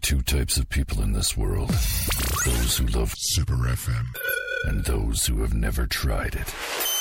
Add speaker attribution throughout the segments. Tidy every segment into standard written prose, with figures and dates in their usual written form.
Speaker 1: two types of people in this world. Those who love Super FM and those who have never tried it.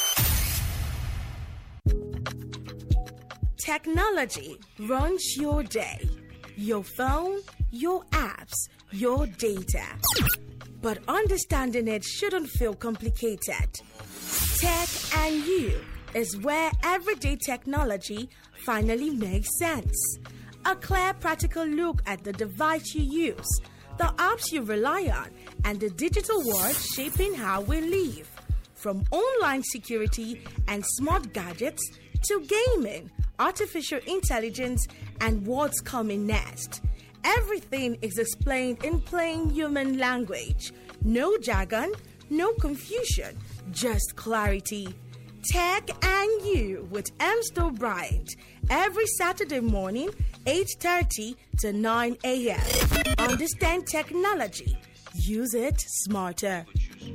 Speaker 2: Technology runs your day, your phone, your apps, your data. But understanding it shouldn't feel complicated. Tech and You is where everyday technology finally makes sense. A clear, practical look at the device you use, the apps you rely on, and the digital world shaping how we live. From online security and smart gadgets to gaming, artificial intelligence, and what's coming next. Everything is explained in plain human language. No jargon, no confusion, just clarity. Tech and You with M. Stowe Bryant. Every Saturday morning, 8:30 to 9 a.m. Understand technology. Use it smarter.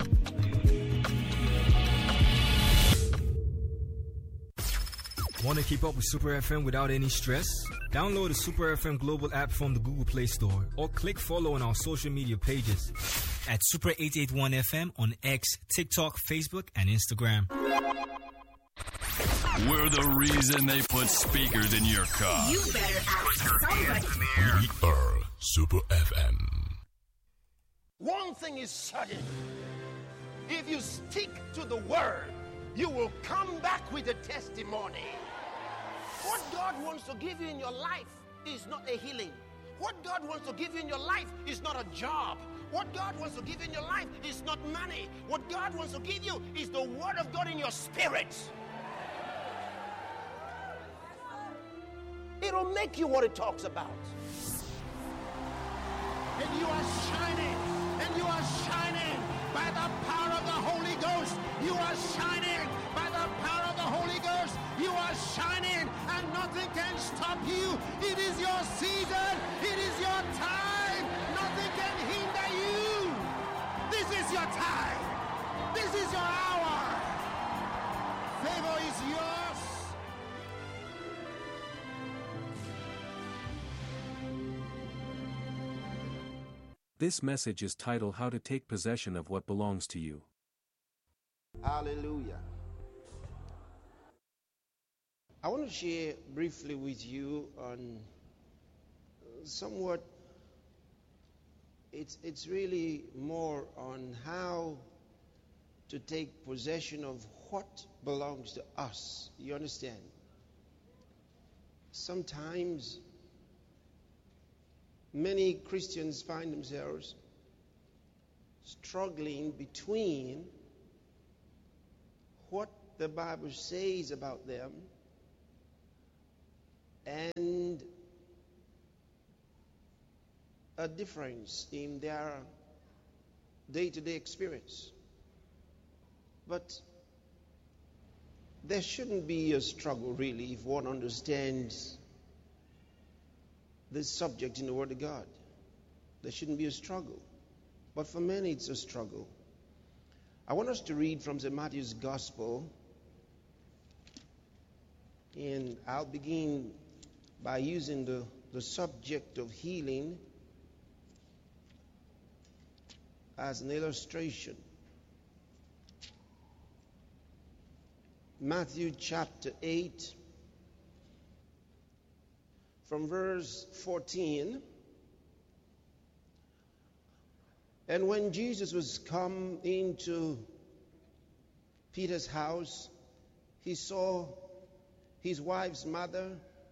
Speaker 3: Want to keep up with Super FM without any stress? Download the Super FM Global app from the Google Play Store or click follow on our social media pages
Speaker 4: at Super 881 FM on X, TikTok, Facebook, and Instagram.
Speaker 5: We're the reason they put speakers in your car.
Speaker 2: You better ask somebody.
Speaker 5: We are Super FM.
Speaker 6: One thing is certain. If you stick to the word, you will come back with a testimony. What God wants to give you in your life is not a healing. What God wants to give you in your life is not a job. What God wants to give you in your life is not money. What God wants to give you is the word of God in your spirit. It'll make you what it talks about. And you are shining. And you are shining by the power of the Holy Ghost. You are shining by the power of the Holy Ghost. You are shining and nothing can stop you. It is your season. It is your time. Nothing can hinder you. This is your time. This is your hour. Favor is yours.
Speaker 7: This message is titled How to Take Possession of What Belongs to You.
Speaker 6: Hallelujah. I want to share briefly with you on somewhat, it's really more on how to take possession of what belongs to us. You understand? Sometimes many Christians find themselves struggling between what the Bible says about them and a difference in their day-to-day experience. But there shouldn't be a struggle, really, if one understands this subject in the Word of God. There shouldn't be a struggle. But for many, it's a struggle. I want us to read from St. Matthew's Gospel. And I'll begin by using the subject of healing as an illustration. Matthew chapter 8. From verse 14, and when Jesus was come into Peter's house, he saw his wife's mother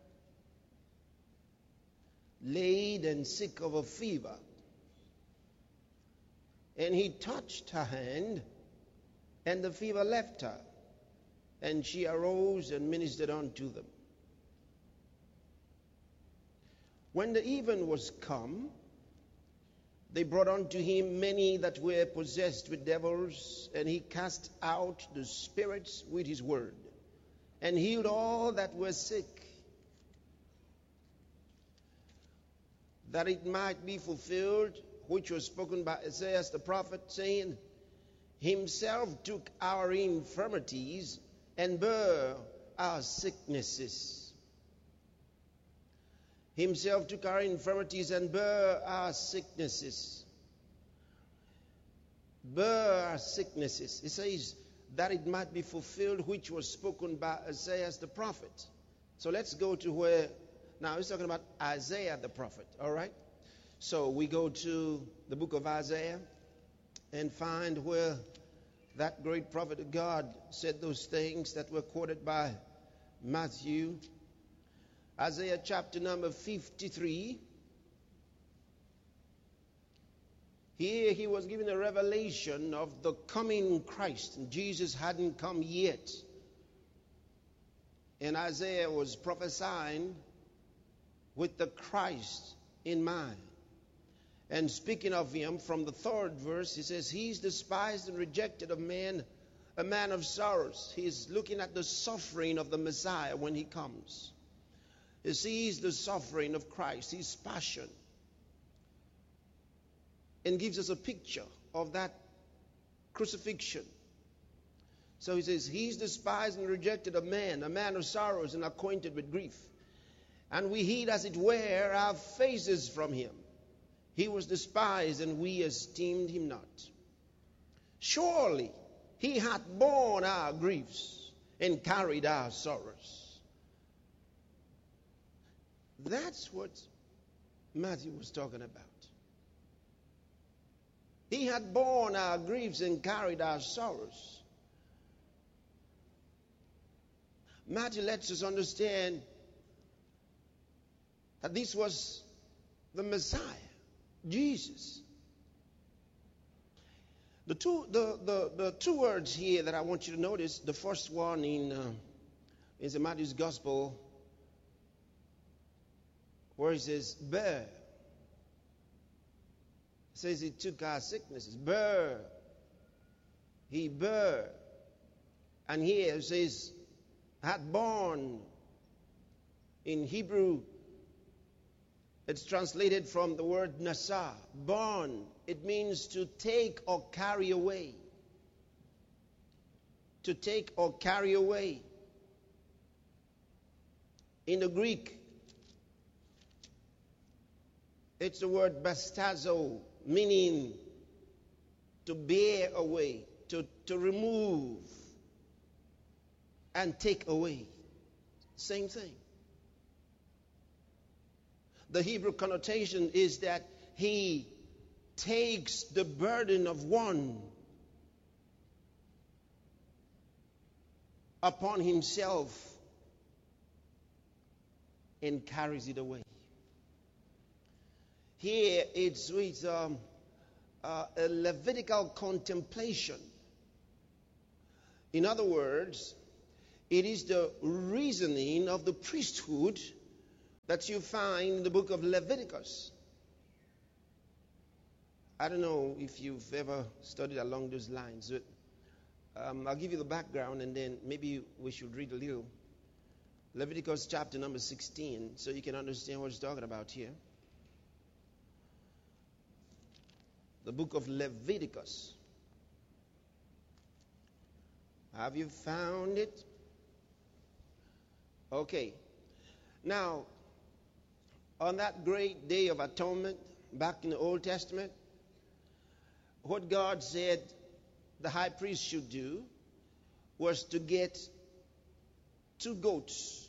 Speaker 6: laid and sick of a fever. And he touched her hand, and the fever left her, and she arose and ministered unto them. When the even was come, they brought unto him many that were possessed with devils, and he cast out the spirits with his word, and healed all that were sick, that it might be fulfilled, which was spoken by Isaiah the prophet, saying, Himself took our infirmities and bare our sicknesses.
Speaker 8: himself took our infirmities and bare our sicknesses. Bare our sicknesses. It says that it might be fulfilled which was spoken by Isaiah the prophet. So let's go to where, now he's talking about Isaiah the prophet, all right? So we go to the book of Isaiah and find where that great prophet of God said those things that were quoted by Matthew. Isaiah chapter number 53. Here he was given a revelation of the coming Christ. And Jesus hadn't come yet. And Isaiah was prophesying with the Christ in mind. And speaking of him, from the 3rd verse, he says, he's despised and rejected of men, a man of sorrows. He's looking at the suffering of the Messiah when he comes. He sees the suffering of Christ, his passion, and gives us a picture of that crucifixion. So he says, he's despised and rejected of men, a man of sorrows and acquainted with grief. And we hid, as it were, our faces from him. He was despised, and we esteemed him not. Surely he hath borne our griefs and carried our sorrows. That's what Matthew was talking about. He had borne our griefs and carried our sorrows. Matthew lets us understand that this was the Messiah, Jesus. The two words here that I want you to notice, the first one is in Matthew's Gospel, where he says, bear. It says he took our sicknesses. Bear. He bear. And here it says, had borne. In Hebrew, it's translated from the word nasa. Borne. It means to take or carry away. To take or carry away. In the Greek, it's the word bastazo, meaning to bear away, to remove and take away. Same thing. The Hebrew connotation is that he takes the burden of one upon himself and carries it away. Here it's with a Levitical contemplation. In other words, it is the reasoning of the priesthood that you find in the book of Leviticus. I don't know if you've ever studied along those lines. I'll give you the background, and then maybe we should read a little. Leviticus chapter number 16, so you can understand what he's talking about here. The book of Leviticus. Have you found it? Okay. Now, on that great day of atonement, back in the Old Testament, what God said the high priest should do was to get 2 goats.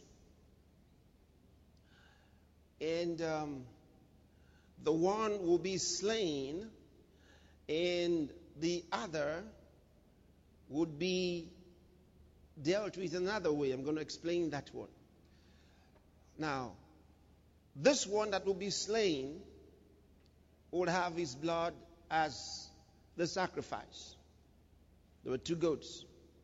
Speaker 8: And the one will be slain, and the other would be dealt with another way. I'm going to explain that one. Now, this one that will be slain will have his blood as the sacrifice. There were 2 goats.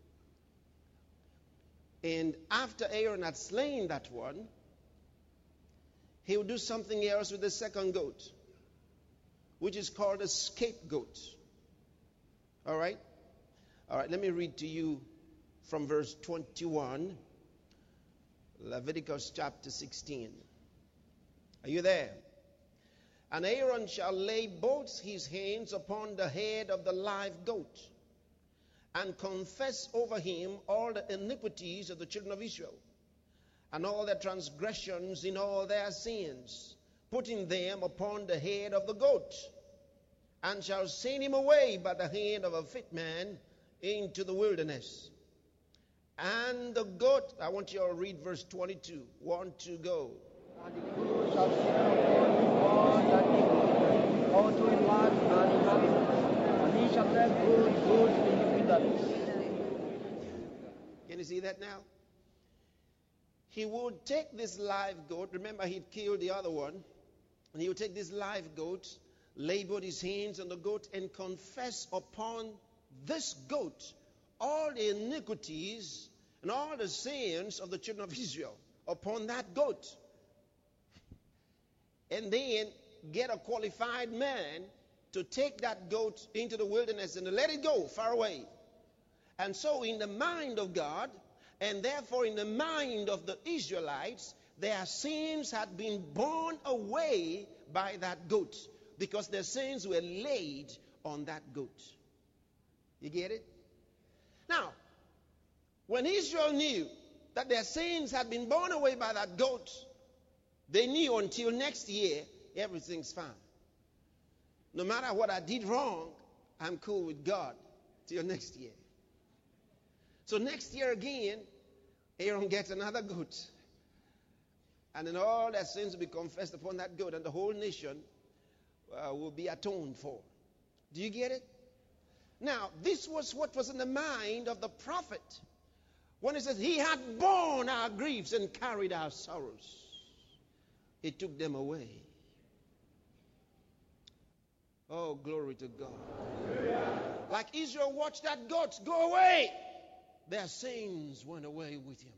Speaker 8: And after Aaron had slain that one, he would do something else with the second goat, which is called a scapegoat. All right? All right, let me read to you from verse 21, Leviticus chapter 16. Are you there? And Aaron shall lay both his hands upon the head of the live goat, and confess over him all the iniquities of the children of Israel, and all their transgressions in all their sins, putting them upon the head of the goat, and shall send him away by the hand of a fit man into the wilderness. And the goat, I want you to read verse 22. 1, 2, go.
Speaker 9: And the goat shall sit upon the one that he unto a man and inhabit, and he shall let go the goat in the wilderness.
Speaker 8: Can you see that now? He would take this live goat. Remember, he'd killed the other one. And he would take this live goat, lay both his hands on the goat, and confess upon this goat all the iniquities and all the sins of the children of Israel upon that goat. And then get a qualified man to take that goat into the wilderness and to let it go far away. And so in the mind of God, and therefore in the mind of the Israelites, their sins had been borne away by that goat, because their sins were laid on that goat. You get it? Now, when Israel knew that their sins had been borne away by that goat, they knew until next year, everything's fine. No matter what I did wrong, I'm cool with God till next year. So next year again, Aaron gets another goat. And then all their sins will be confessed upon that goat, and the whole nation will be atoned for. Do you get it? Now, this was what was in the mind of the prophet when he says, he had borne our griefs and carried our sorrows. He took them away. Oh, glory to God. Yeah. Like Israel watched that goat go away, their sins went away with him.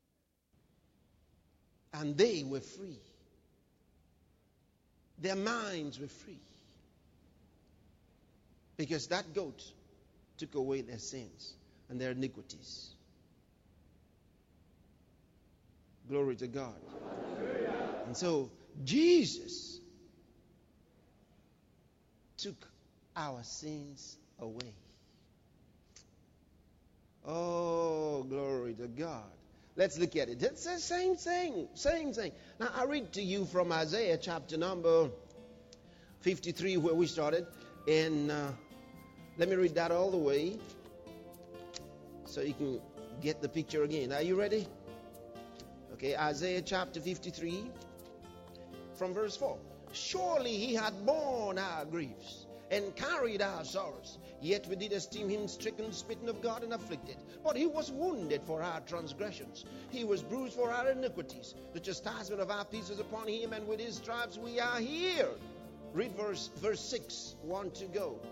Speaker 8: And they were free. Their minds were free. Because that goat took away their sins and their iniquities. Glory to God. And so Jesus took our sins away. Oh, glory to God. Let's look at it. It's the same thing. Same thing. Now, I read to you from Isaiah chapter number 53, where we started. And let me read that all the way so you can get the picture again. Are you ready? Okay, Isaiah chapter 53 from verse 4. Surely he had borne our griefs and carried our sorrows. Yet we did esteem him stricken, smitten of God, and afflicted. But he was wounded for our transgressions. He was bruised for our iniquities. The chastisement of our peace is upon him, and with his stripes we are healed. Read verse 6. 1 to go.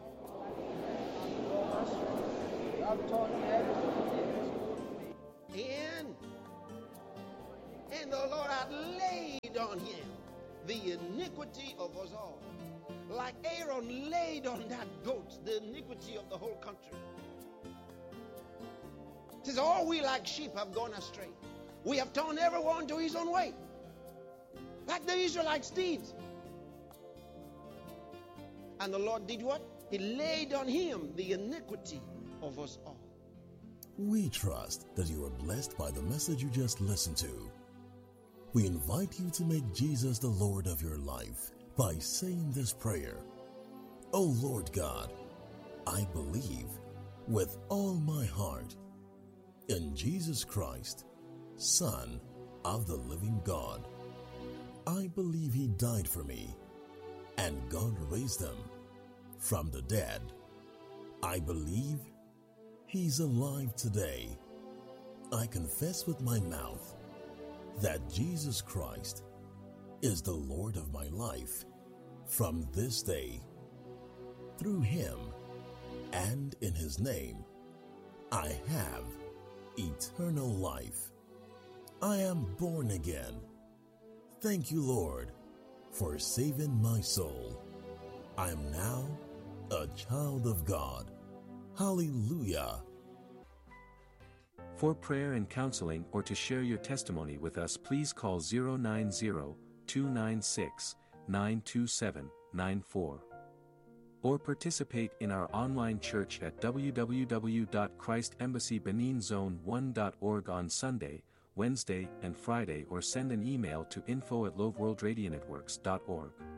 Speaker 8: And the Lord had laid on him the iniquity of us all. Like Aaron laid on that goat the iniquity of the whole country. It says, all we like sheep have gone astray. We have turned everyone to his own way, like the Israelites did. And the Lord did what? He laid on him the iniquity of us all.
Speaker 1: We trust that you are blessed by the message you just listened to. We invite you to make Jesus the Lord of your life by saying this prayer. Oh Lord God, I believe with all my heart in Jesus Christ, Son of the living God. I believe he died for me and God raised him from the dead. I believe he's alive today. I confess with my mouth that Jesus Christ is the Lord of my life from this day. Through him and in his name, I have eternal life. I am born again. Thank you, Lord, for saving my soul. I am now a child of God. Hallelujah.
Speaker 7: For prayer and counseling or to share your testimony with us, please call 090-296-92794. Or participate in our online church at www.christembassybeninzone1.org on Sunday, Wednesday, and Friday, or send an email to info@loveworldradionetworks.org.